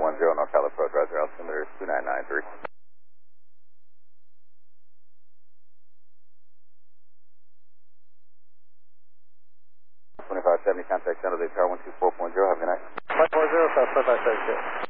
NorCal approach, Roger, altimeter 2993. 2570, contact San Jose Tower 124.0, have a good night. 540, South 5576.